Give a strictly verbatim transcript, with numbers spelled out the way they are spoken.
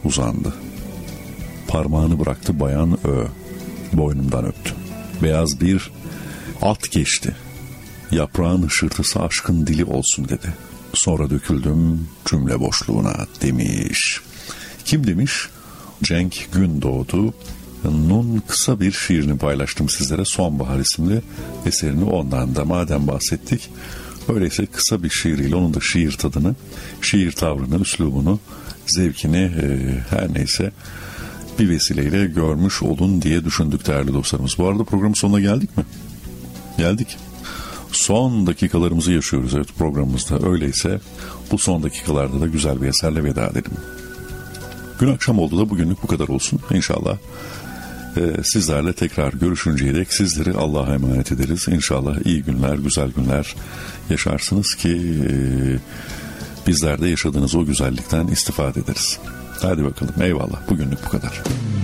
uzandı. Parmağını bıraktı bayan Ö. Boynumdan öptü. Beyaz bir at geçti. Yaprağın hışırtısı aşkın dili olsun dedi. Sonra döküldüm cümle boşluğuna demiş. Kim demiş? Cenk Gündoğdu. Nun kısa bir şiirini paylaştım sizlere. Sonbahar isimli eserini, ondan da madem bahsettik. Öyleyse kısa bir şiiriyle onun da şiir tadını, şiir tavrını, üslubunu, zevkini e, her neyse bir vesileyle görmüş olun diye düşündük değerli dostlarımız. Bu arada programın sonuna geldik mi? Geldik. Son dakikalarımızı yaşıyoruz evet programımızda. Öyleyse bu son dakikalarda da güzel bir eserle veda edelim. Gün akşam oldu da bugünlük bu kadar olsun. İnşallah e, sizlerle tekrar görüşünceye dek sizleri Allah'a emanet ederiz. İnşallah iyi günler, güzel günler yaşarsınız ki e, bizler de yaşadığınız o güzellikten istifade ederiz. Hadi bakalım, eyvallah, bugünlük bu kadar.